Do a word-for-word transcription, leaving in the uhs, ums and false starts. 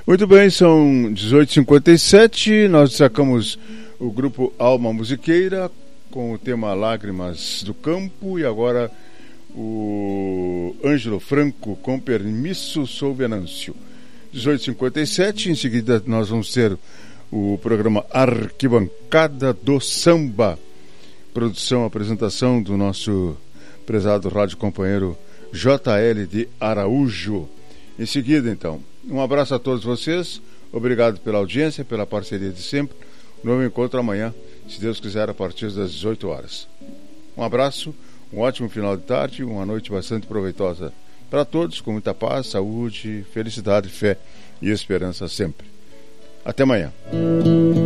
Muito bem, são dezoito e cinquenta e sete, nós destacamos o grupo Alma Musiqueira com o tema Lágrimas do Campo e agora o Ângelo Franco com Permisso Sou Venâncio. dezoito e cinquenta e sete, em seguida nós vamos ter o programa Arquibancada do Samba, produção, apresentação do nosso prezado rádio companheiro J L de Araújo. Em seguida, então, um abraço a todos vocês, obrigado pela audiência, pela parceria de sempre. Novo encontro amanhã, se Deus quiser, a partir das dezoito horas. Um abraço, um ótimo final de tarde, uma noite bastante proveitosa para todos, com muita paz, saúde, felicidade, fé e esperança sempre. Até amanhã.